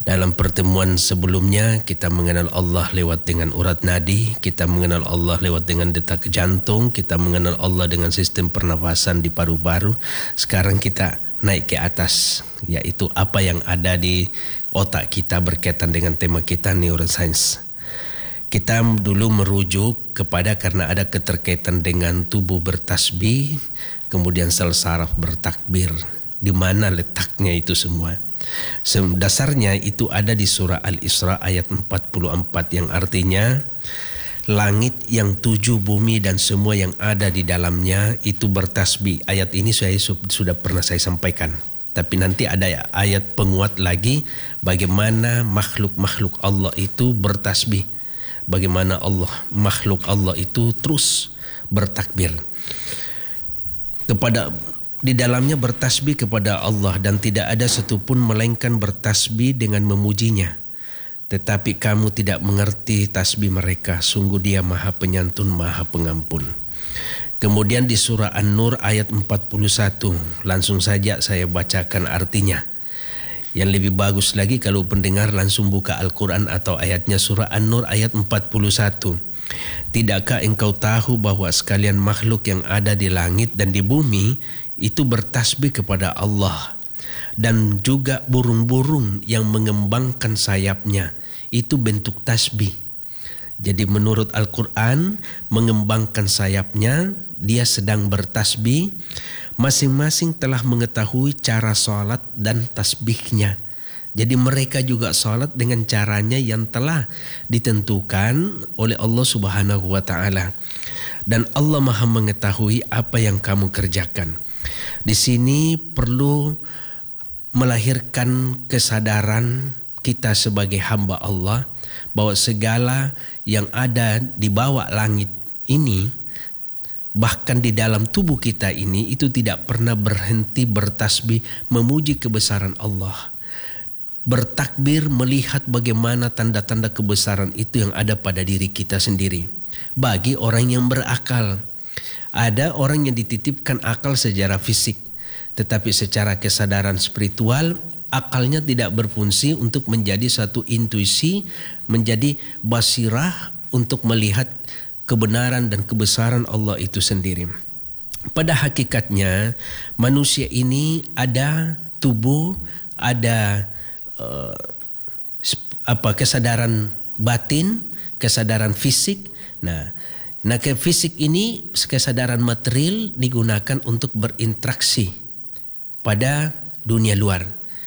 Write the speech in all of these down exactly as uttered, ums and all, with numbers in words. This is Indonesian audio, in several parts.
Dalam pertemuan sebelumnya kita mengenal Allah lewat dengan urat nadi, kita mengenal Allah lewat dengan detak jantung, kita mengenal Allah dengan sistem pernafasan di paru-paru. Sekarang kita naik ke atas, yaitu apa yang ada di otak kita berkaitan dengan tema kita neuroscience. Kita dulu merujuk kepada karena ada keterkaitan dengan tubuh bertasbih, kemudian sel saraf bertakbir. Di mana letaknya itu semua? Dasarnya itu ada di surah Al-Isra ayat empat puluh empat yang artinya langit yang tujuh, bumi dan semua yang ada di dalamnya itu bertasbih. Ayat ini saya sudah pernah saya sampaikan. Tapi nanti ada ayat penguat lagi bagaimana makhluk-makhluk Allah itu bertasbih. Bagaimana Allah makhluk Allah itu terus bertakbir. Kepada di dalamnya bertasbih kepada Allah dan tidak ada satupun melainkan bertasbih dengan memujinya. Tetapi kamu tidak mengerti tasbih mereka, sungguh Dia Maha Penyantun, Maha Pengampun. Kemudian di surah An-Nur ayat empat puluh satu, langsung saja saya bacakan artinya. Yang lebih bagus lagi kalau pendengar langsung buka Al-Quran atau ayatnya surah An-Nur ayat empat puluh satu. Tidakkah engkau tahu bahwa sekalian makhluk yang ada di langit dan di bumi itu bertasbih kepada Allah, dan juga burung-burung yang mengembangkan sayapnya itu bentuk tasbih. Jadi menurut Al-Quran, mengembangkan sayapnya dia sedang bertasbih. Masing-masing telah mengetahui cara sholat dan tasbihnya. Jadi mereka juga sholat dengan caranya yang telah ditentukan oleh Allah Subhanahu wa Ta'ala. Dan Allah Maha mengetahui apa yang kamu kerjakan. Di sini perlu melahirkan kesadaran kita sebagai hamba Allah bahwa segala yang ada di bawah langit ini, bahkan di dalam tubuh kita ini, itu tidak pernah berhenti bertasbih memuji kebesaran Allah. Bertakbir melihat bagaimana tanda-tanda kebesaran itu yang ada pada diri kita sendiri. Bagi orang yang berakal, ada orang yang dititipkan akal secara fisik, tetapi secara kesadaran spiritual akalnya tidak berfungsi untuk menjadi satu intuisi, menjadi basirah untuk melihat kebenaran dan kebesaran Allah itu sendiri. Pada hakikatnya manusia ini ada tubuh, ada uh, apa kesadaran batin, kesadaran fisik. Nah, nah ke fisik ini kesadaran material digunakan untuk berinteraksi pada dunia luar.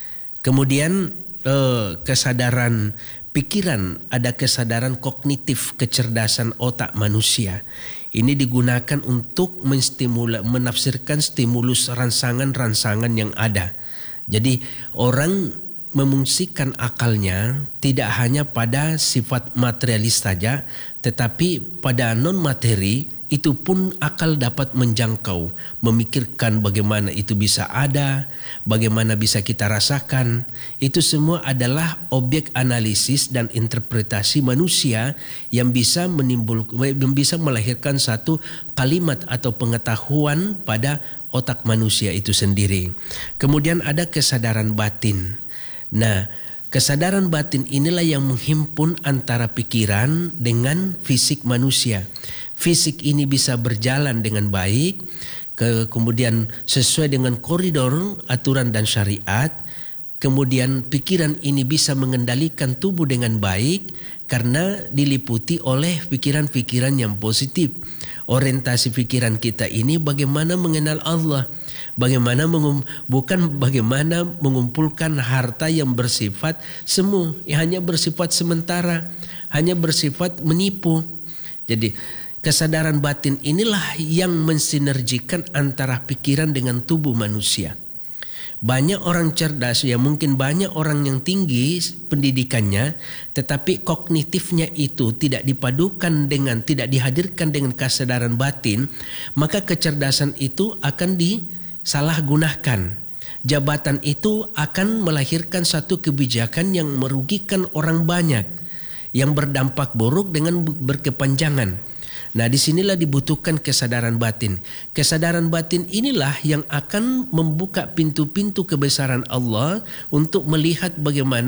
Kemudian eh, kesadaran pikiran, ada kesadaran kognitif, kecerdasan otak manusia. Ini digunakan untuk menstimula, menafsirkan stimulus rangsangan-rangsangan yang ada. Jadi orang memungsikan akalnya tidak hanya pada sifat materialis saja, tetapi pada non-materi itu pun akal dapat menjangkau, memikirkan bagaimana itu bisa ada, bagaimana bisa kita rasakan. Itu semua adalah objek analisis dan interpretasi manusia yang bisa menimbulkan, yang bisa melahirkan satu kalimat atau pengetahuan pada otak manusia itu sendiri. Kemudian ada kesadaran batin. Nah, kesadaran batin inilah yang menghimpun antara pikiran dengan fisik manusia. Fisik ini bisa berjalan dengan baik, ke, kemudian sesuai dengan koridor aturan dan syariat. Kemudian pikiran ini bisa mengendalikan tubuh dengan baik karena diliputi oleh pikiran-pikiran yang positif. Orientasi pikiran kita ini bagaimana mengenal Allah, bagaimana mengum, bukan bagaimana mengumpulkan harta yang bersifat semu, yang hanya bersifat sementara, hanya bersifat menipu. Jadi kesadaran batin inilah yang mensinergikan antara pikiran dengan tubuh manusia. Banyak orang cerdas, ya mungkin banyak orang yang tinggi pendidikannya, tetapi kognitifnya itu tidak dipadukan dengan, tidak dihadirkan dengan kesadaran batin, maka kecerdasan itu akan disalahgunakan. Jabatan itu akan melahirkan satu kebijakan yang merugikan orang banyak, yang berdampak buruk dengan berkepanjangan. Nah, disinilah dibutuhkan kesadaran batin. Kesadaran batin inilah yang akan membuka pintu-pintu kebesaran Allah untuk melihat bagaimana